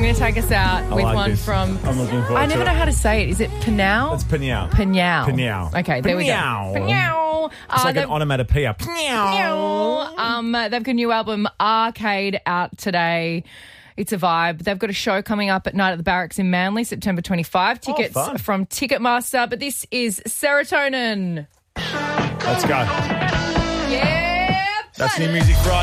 going to take us out with like one this. from... I'm looking forward I to never it. know how to say it. Is it Pinau? It's Pinyao. Pinau. Okay, there we go. Pinyao. Pinau. It's like an onomatopoeia. They've got a new album, Arcade, out today. It's a vibe. They've got a show coming up at night at the Barracks in Manly, September 25. Tickets fun. from Ticketmaster. But this is Serotonin. Let's go. Yeah. That's new music Friday.